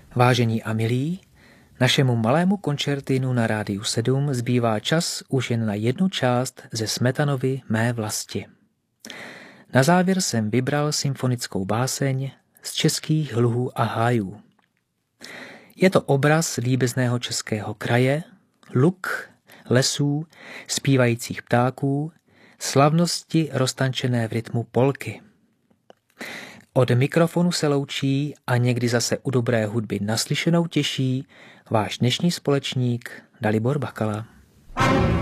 Vážení a milí, našemu malému koncertinu na Rádiu 7 zbývá čas už jen na jednu část ze Smetanovy Mé vlasti. Na závěr jsem vybral symfonickou báseň Z českých luhů a hájů. Je to obraz líbezného českého kraje, luk, lesů, zpívajících ptáků, slavnosti roztančené v rytmu polky. Od mikrofonu se loučí a někdy zase u dobré hudby naslyšenou těší váš dnešní společník Dalibor Bakala.